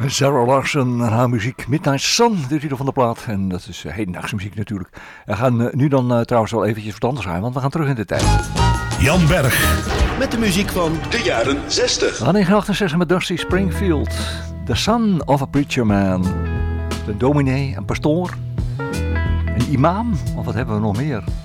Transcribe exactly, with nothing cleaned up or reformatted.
Sarah Larson en haar muziek Midnight Sun, de titel van de plaat. En dat is uh, hedendaagse muziek natuurlijk. We gaan uh, nu dan uh, trouwens wel eventjes wat anders gaan, want we gaan terug in de tijd. Jan Berg. Met de muziek van de jaren zestig. We gaan negentien achtenzestig met Dusty Springfield. The Son of a Preacher Man. Een dominee, een pastoor, een imam, of wat hebben we nog meer?